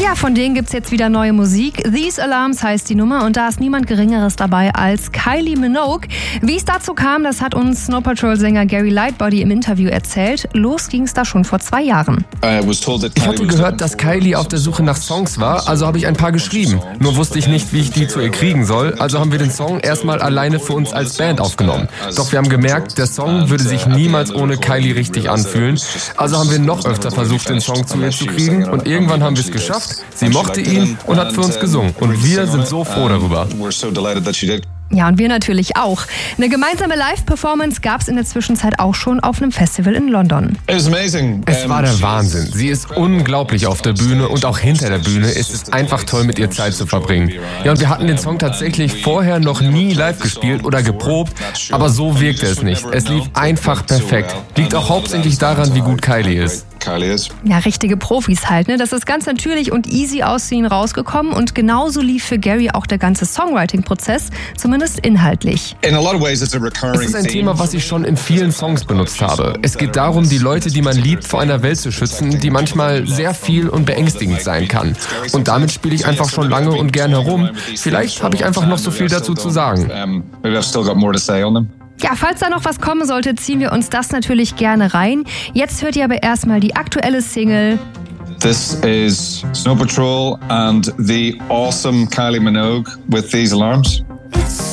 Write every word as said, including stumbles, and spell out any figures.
Ja, von denen gibt's jetzt wieder neue Musik. These Alarms heißt die Nummer und da ist niemand Geringeres dabei als Kylie Minogue. Wie es dazu kam, das hat uns Snow Patrol-Sänger Gary Lightbody im Interview erzählt. Los ging's da schon vor zwei Jahren. Ich hatte gehört, dass Kylie auf der Suche nach Songs war, also habe ich ein paar geschrieben. Nur wusste ich nicht, wie ich die zu ihr kriegen soll, also haben wir den Song erstmal alleine für uns als Band aufgenommen. Doch wir haben gemerkt, der Song würde sich niemals ohne Kylie richtig anfühlen. Also haben wir noch öfter versucht, den Song zu ihr zu kriegen und irgendwann haben wir es geschafft. Sie mochte ihn und hat für uns gesungen. Und wir sind so froh darüber. Ja, und wir natürlich auch. Eine gemeinsame Live-Performance gab es in der Zwischenzeit auch schon auf einem Festival in London. Es war der Wahnsinn. Sie ist unglaublich auf der Bühne und auch hinter der Bühne ist es einfach toll, mit ihr Zeit zu verbringen. Ja, und wir hatten den Song tatsächlich vorher noch nie live gespielt oder geprobt, aber so wirkte es nicht. Es lief einfach perfekt. Liegt auch hauptsächlich daran, wie gut Kylie ist. Ja, richtige Profis halt, ne? Das ist ganz natürlich und easy aus ihnen rausgekommen und genauso lief für Gary auch der ganze Songwriting-Prozess, zumindest inhaltlich. Es ist ein Thema, was ich schon in vielen Songs benutzt habe. Es geht darum, die Leute, die man liebt, vor einer Welt zu schützen, die manchmal sehr viel und beängstigend sein kann. Und damit spiele ich einfach schon lange und gern herum. Vielleicht habe ich einfach noch so viel dazu zu sagen. Ja, falls da noch was kommen sollte, ziehen wir uns das natürlich gerne rein. Jetzt hört ihr aber erstmal die aktuelle Single. This is Snow Patrol and the awesome Kylie Minogue with These Alarms. It's